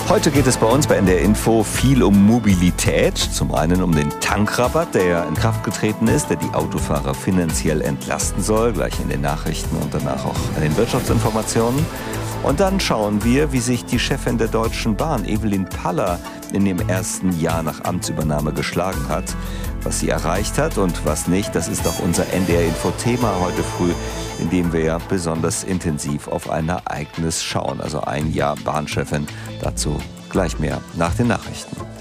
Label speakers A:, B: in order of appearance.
A: Heute geht es bei uns bei NDR Info viel um Mobilität. Zum einen um den Tankrabatt, der ja in Kraft getreten ist, der die Autofahrer finanziell entlasten soll, gleich in den Nachrichten und danach auch in den Wirtschaftsinformationen. Und dann schauen wir, wie sich die Chefin der Deutschen Bahn, Evelyn Paller, in dem ersten Jahr nach Amtsübernahme geschlagen hat. Was sie erreicht hat und was nicht, das ist auch unser NDR-Info-Thema heute früh, in dem wir ja besonders intensiv auf ein Ereignis schauen. Also ein Jahr Bahnchefin, dazu gleich mehr nach den Nachrichten.